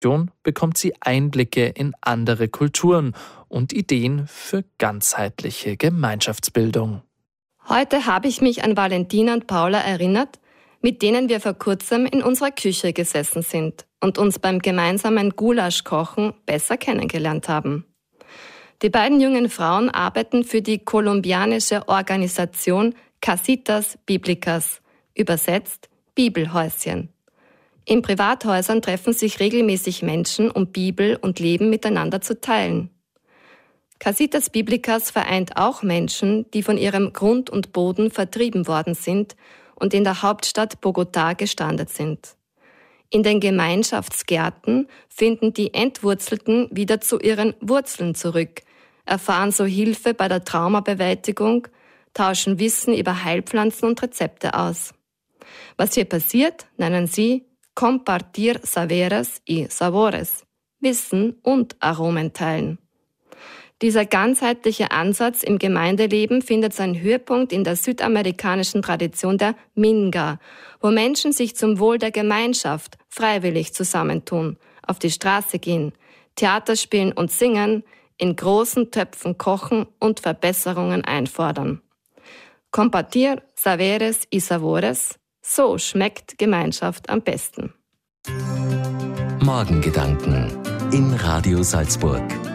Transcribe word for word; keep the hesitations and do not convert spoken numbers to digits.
bekommt sie Einblicke in andere Kulturen und Ideen für ganzheitliche Gemeinschaftsbildung. Heute habe ich mich an Valentina und Paula erinnert, mit denen wir vor kurzem in unserer Küche gesessen sind und uns beim gemeinsamen Gulaschkochen besser kennengelernt haben. Die beiden jungen Frauen arbeiten für die kolumbianische Organisation Casitas Bíblicas, übersetzt Bibelhäuschen. In Privathäusern treffen sich regelmäßig Menschen, um Bibel und Leben miteinander zu teilen. Casitas Bíblicas vereint auch Menschen, die von ihrem Grund und Boden vertrieben worden sind und in der Hauptstadt Bogotá gestrandet sind. In den Gemeinschaftsgärten finden die Entwurzelten wieder zu ihren Wurzeln zurück, erfahren so Hilfe bei der Traumabewältigung, tauschen Wissen über Heilpflanzen und Rezepte aus. Was hier passiert, nennen sie Compartir Saberes y Sabores, Wissen und Aromen teilen. Dieser ganzheitliche Ansatz im Gemeindeleben findet seinen Höhepunkt in der südamerikanischen Tradition der Minga, wo Menschen sich zum Wohl der Gemeinschaft freiwillig zusammentun, auf die Straße gehen, Theater spielen und singen, in großen Töpfen kochen und Verbesserungen einfordern. Compartir Saberes y Sabores, so schmeckt Gemeinschaft am besten. Morgengedanken in Radio Salzburg.